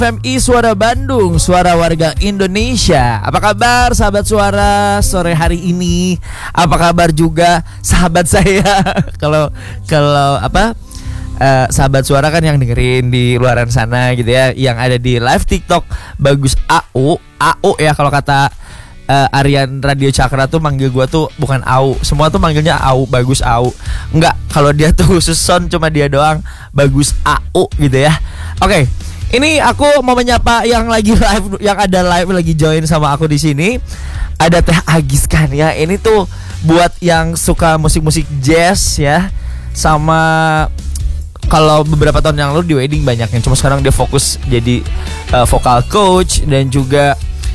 FMI Suara Bandung, suara warga Indonesia. Apa kabar sahabat suara sore hari ini? Apa kabar juga sahabat saya? Kalau sahabat suara kan yang dengerin di luaran sana gitu ya, yang ada di live TikTok Bagus AU ya, kalau kata Aryan Radio Cakra tuh manggil gue tuh bukan Au, semua tuh manggilnya Au, Bagus Au. Enggak, kalau dia tuh khusus son cuma dia doang, Bagus AU gitu ya. Oke, ini aku mau menyapa yang lagi live, yang ada live lagi join sama aku di sini. Ada Teh Agis kan ya. Ini tuh buat yang suka musik-musik jazz ya. Sama kalau beberapa tahun yang lalu di wedding banyak yang, cuma sekarang dia fokus jadi vocal coach dan juga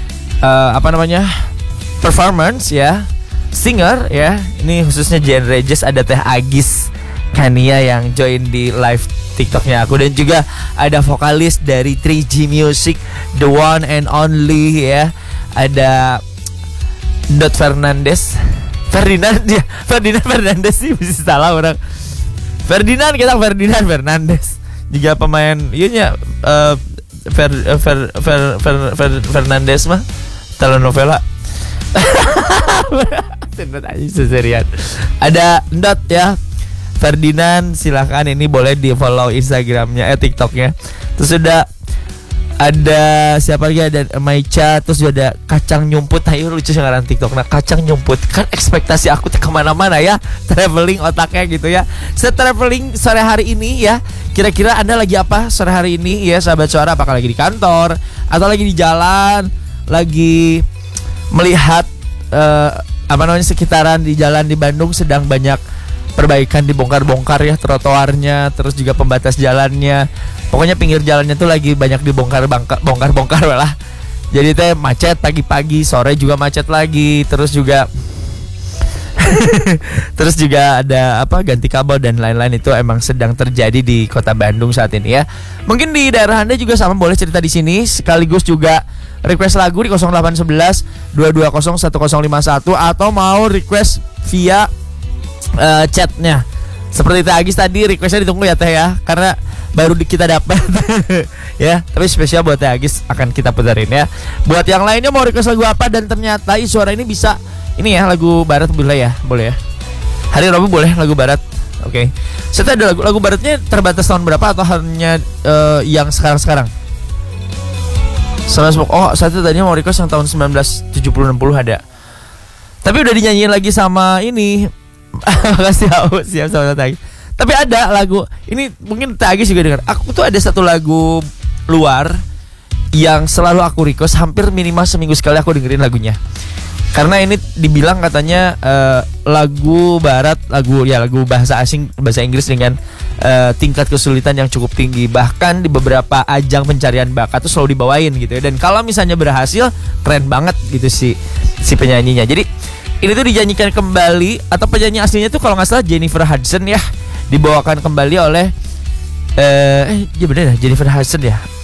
performance ya, singer ya. Ini khususnya genre jazz. Ada Teh Agis Kania yang join di live TikToknya aku, dan juga ada vokalis dari 3G Music, the one and only ya, ada Ferdinand Fernandes sih, bisa salah orang. Ferdinand Fernandes juga pemain iyanya Fernandes mah telenovela. Ada Ndot ya, Ferdinand, silahkan ini boleh di follow Instagramnya, TikToknya. Terus ada siapa lagi, ada Maicha, terus juga ada Kacang Nyumput. Ayo lucu sekarang TikTok. Nah, Kacang Nyumput kan ekspektasi aku kemana-mana ya, traveling otaknya gitu ya. Traveling sore hari ini ya. Kira-kira Anda lagi apa sore hari ini ya sahabat suara? Apakah lagi di kantor atau lagi di jalan, lagi melihat sekitaran di jalan di Bandung sedang banyak perbaikan, dibongkar-bongkar ya trotoarnya, terus juga pembatas jalannya. Pokoknya pinggir jalannya tuh lagi banyak dibongkar-bongkar lah. Jadi teh macet pagi-pagi, sore juga macet lagi, terus juga ada ganti kabel dan lain-lain. Itu emang sedang terjadi di Kota Bandung saat ini ya. Mungkin di daerah Anda juga sama, boleh cerita di sini, sekaligus juga request lagu di 0811 220 1051 atau mau request via chatnya. Seperti Teh Agis tadi, requestnya ditunggu ya Teh ya, karena baru kita dapat ya. Tapi spesial buat Teh Agis akan kita puterin ya. Buat yang lainnya mau request lagu apa dan ternyata suara ini bisa ini ya, lagu barat boleh ya, boleh ya. Hari Rabu boleh lagu barat. Oke. Saya ada lagu baratnya terbatas tahun berapa atau hanya yang sekarang-sekarang? Oh, saya tadinya mau request yang tahun 1970-60 ada. Tapi udah dinyanyiin lagi sama ini. Makasih siap sama Teh Agis. Tapi ada lagu ini mungkin Teh Agis juga dengar. Aku tuh ada satu lagu luar yang selalu aku request, hampir minimal seminggu sekali aku dengerin lagunya. Karena ini dibilang katanya lagu barat, lagu bahasa asing, bahasa Inggris dengan tingkat kesulitan yang cukup tinggi. Bahkan di beberapa ajang pencarian bakat tuh selalu dibawain gitu ya. Dan kalau misalnya berhasil, keren banget gitu si penyanyinya. Jadi ini tuh dinyanyikan kembali, atau penyanyi aslinya tuh kalau nggak salah Jennifer Hudson ya, dibawakan kembali oleh ya bener ya, Jennifer Hudson ya.